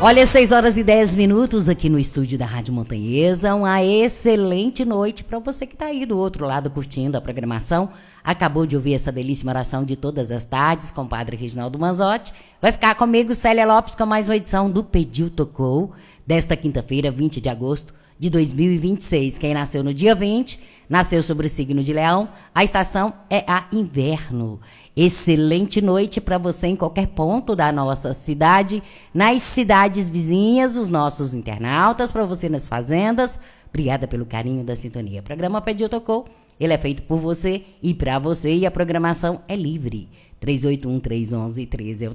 Olha, 6h10 aqui no estúdio da Rádio Montanhesa. Uma excelente noite para você que está aí do outro lado curtindo a programação. Acabou de ouvir essa belíssima oração de todas as tardes com o padre Reginaldo Manzotti. Vai ficar comigo, Célia Lopes, com mais uma edição do Pediu Tocou, desta quinta-feira, 20 de agosto de 2026. Quem nasceu no dia 20, nasceu sobre o signo de Leão. A estação é a inverno. Excelente noite para você em qualquer ponto da nossa cidade, nas cidades vizinhas, os nossos internautas, para você nas fazendas. Obrigada pelo carinho da sintonia. O programa Pediu Tocou, ele é feito por você e para você, e a programação é livre. 381-311-13